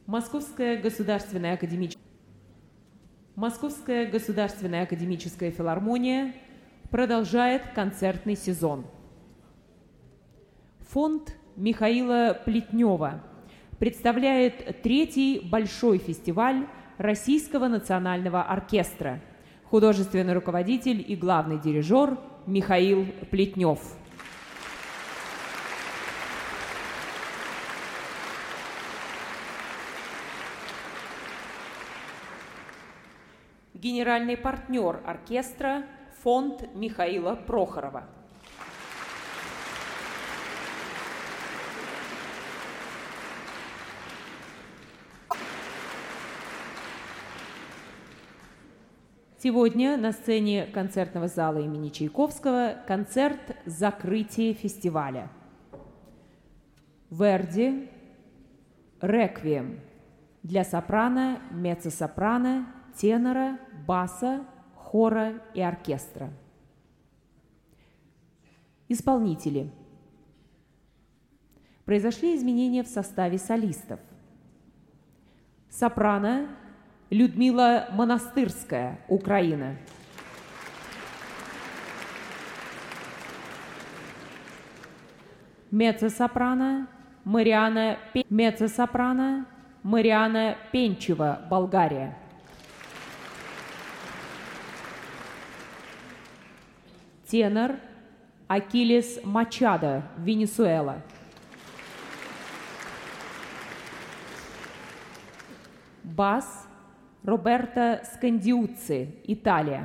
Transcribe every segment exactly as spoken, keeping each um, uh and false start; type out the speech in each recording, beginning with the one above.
Московская государственная академическая Московская государственная академическая филармония продолжает концертный сезон. Фонд Михаила Плетнева представляет третий большой фестиваль Российского национального оркестра. Художественный руководитель и главный дирижер Михаил Плетнев. Генеральный партнер оркестра – фонд Михаила Прохорова. Сегодня на сцене концертного зала имени Чайковского концерт закрытия фестиваля. Верди «Реквием» для сопрано, меццо-сопрано, тенора, баса, хора и оркестра. Исполнители. Произошли изменения в составе солистов. Сопрано Людмила Монастырская, Украина. Меццо-сопрано Мариана Пе... Меццо-сопрано Мариана Пенчева, Болгария. Тенор Акилес Мачадо, Венесуэла. Бас Роберто Скандиуцци, Италия.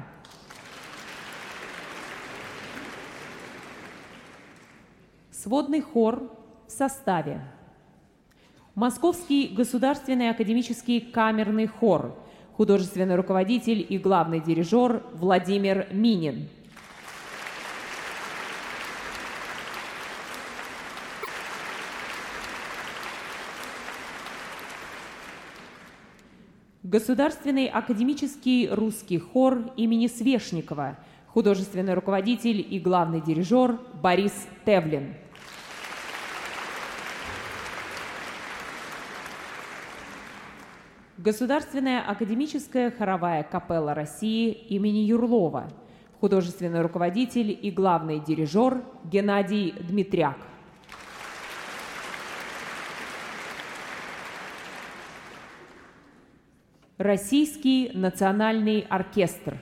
Сводный хор в составе: Московский государственный академический камерный хор, художественный руководитель и главный дирижер Владимир Минин. Государственный академический русский хор имени Свешникова, художественный руководитель и главный дирижер Борис Тевлин. Государственная академическая хоровая капелла России имени Юрлова, художественный руководитель и главный дирижер Геннадий Дмитряк. Российский национальный оркестр.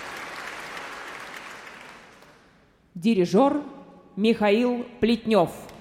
Дирижер Михаил Плетнев.